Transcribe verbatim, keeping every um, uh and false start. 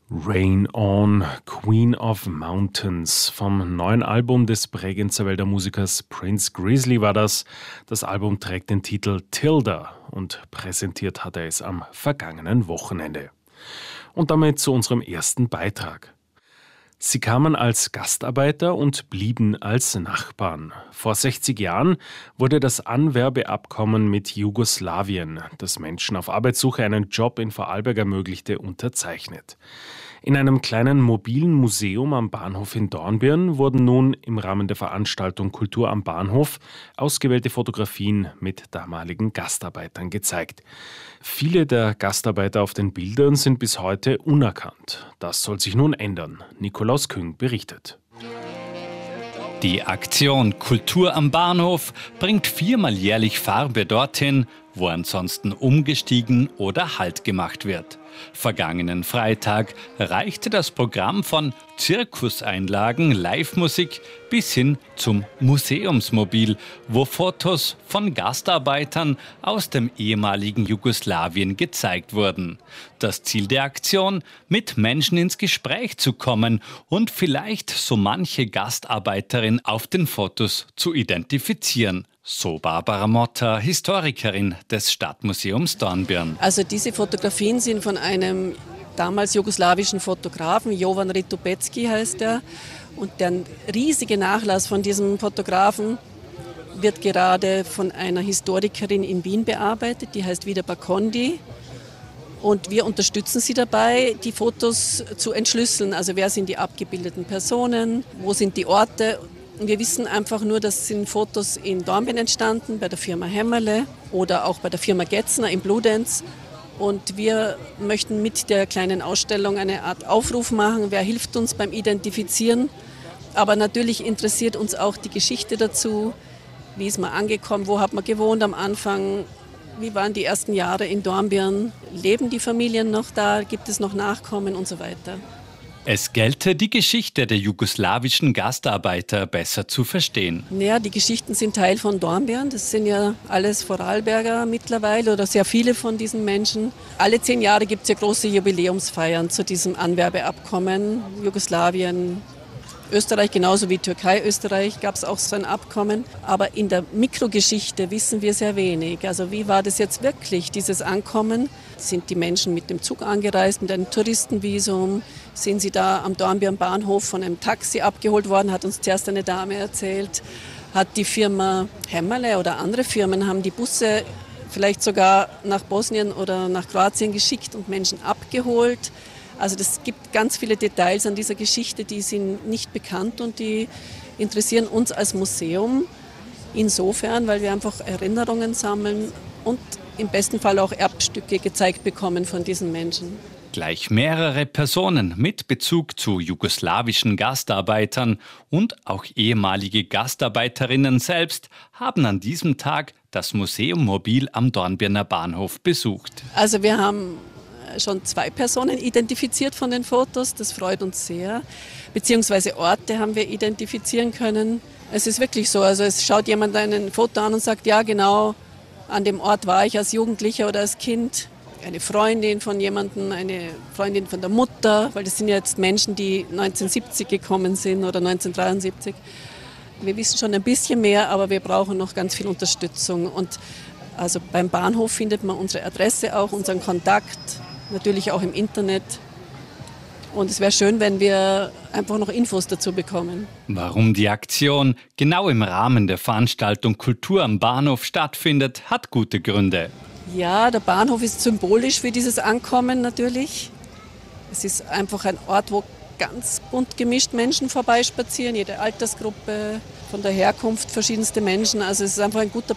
Rain On, Queen of Mountains. Vom neuen Album des Bregenzer Wälder Musikers Prince Grizzly war das. Das Album trägt den Titel Tilda und präsentiert hat er es am vergangenen Wochenende. Und damit zu unserem ersten Beitrag. Sie kamen als Gastarbeiter und blieben als Nachbarn. Vor sechzig Jahren wurde das Anwerbeabkommen mit Jugoslawien, das Menschen auf Arbeitssuche einen Job in Vorarlberg ermöglichte, unterzeichnet. In einem kleinen mobilen Museum am Bahnhof in Dornbirn wurden nun im Rahmen der Veranstaltung Kultur am Bahnhof ausgewählte Fotografien mit damaligen Gastarbeitern gezeigt. Viele der Gastarbeiter auf den Bildern sind bis heute unerkannt. Das soll sich nun ändern. Nikolaus Küng berichtet. Die Aktion Kultur am Bahnhof bringt viermal jährlich Farbe dorthin, wo ansonsten umgestiegen oder Halt gemacht wird. Vergangenen Freitag reichte das Programm von Zirkuseinlagen, Live-Musik bis hin zum Museumsmobil, wo Fotos von Gastarbeitern aus dem ehemaligen Jugoslawien gezeigt wurden. Das Ziel der Aktion: mit Menschen ins Gespräch zu kommen und vielleicht so manche Gastarbeiterin auf den Fotos zu identifizieren. So Barbara Motta, Historikerin des Stadtmuseums Dornbirn. Also diese Fotografien sind von einem damals jugoslawischen Fotografen, Jovan Ritubecki heißt er. Und der riesige Nachlass von diesem Fotografen wird gerade von einer Historikerin in Wien bearbeitet, die heißt Vida Bakondi. Und wir unterstützen sie dabei, die Fotos zu entschlüsseln. Also wer sind die abgebildeten Personen, wo sind die Orte. Wir wissen einfach nur, das sind Fotos in Dornbirn entstanden, bei der Firma Hämmerle oder auch bei der Firma Getzner in Bludenz. Und wir möchten mit der kleinen Ausstellung eine Art Aufruf machen, wer hilft uns beim Identifizieren. Aber natürlich interessiert uns auch die Geschichte dazu. Wie ist man angekommen, wo hat man gewohnt am Anfang, wie waren die ersten Jahre in Dornbirn, leben die Familien noch da, gibt es noch Nachkommen und so weiter. Es gelte, die Geschichte der jugoslawischen Gastarbeiter besser zu verstehen. Ja, die Geschichten sind Teil von Dornbirn. Das sind ja alles Vorarlberger mittlerweile oder sehr viele von diesen Menschen. Alle zehn Jahre gibt es ja große Jubiläumsfeiern zu diesem Anwerbeabkommen. Jugoslawien, Österreich, genauso wie Türkei, Österreich gab es auch so ein Abkommen. Aber in der Mikrogeschichte wissen wir sehr wenig. Also wie war das jetzt wirklich, dieses Ankommen? Sind die Menschen mit dem Zug angereist, mit einem Touristenvisum? Sind sie da am Dornbirn Bahnhof von einem Taxi abgeholt worden, hat uns zuerst eine Dame erzählt. Hat die Firma Hämmerle oder andere Firmen haben die Busse vielleicht sogar nach Bosnien oder nach Kroatien geschickt und Menschen abgeholt. Also es gibt ganz viele Details an dieser Geschichte, die sind nicht bekannt und die interessieren uns als Museum insofern, weil wir einfach Erinnerungen sammeln und im besten Fall auch Erbstücke gezeigt bekommen von diesen Menschen. Gleich mehrere Personen mit Bezug zu jugoslawischen Gastarbeitern und auch ehemalige Gastarbeiterinnen selbst haben an diesem Tag das Museum Mobil am Dornbirner Bahnhof besucht. Also wir haben schon zwei Personen identifiziert von den Fotos, das freut uns sehr. Beziehungsweise Orte haben wir identifizieren können. Es ist wirklich so, also es schaut jemand ein Foto an und sagt, ja genau, an dem Ort war ich als Jugendlicher oder als Kind. Eine Freundin von jemandem, eine Freundin von der Mutter, weil das sind ja jetzt Menschen, die neunzehnhundertsiebzig gekommen sind oder neunzehnhundertdreiundsiebzig. Wir wissen schon ein bisschen mehr, aber wir brauchen noch ganz viel Unterstützung. Und also beim Bahnhof findet man unsere Adresse auch, unseren Kontakt, natürlich auch im Internet. Und es wäre schön, wenn wir einfach noch Infos dazu bekommen. Warum die Aktion genau im Rahmen der Veranstaltung Kultur am Bahnhof stattfindet, hat gute Gründe. Ja, der Bahnhof ist symbolisch für dieses Ankommen natürlich. Es ist einfach ein Ort, wo ganz bunt gemischt Menschen vorbeispazieren, jede Altersgruppe, von der Herkunft verschiedenste Menschen. Also es ist einfach ein guter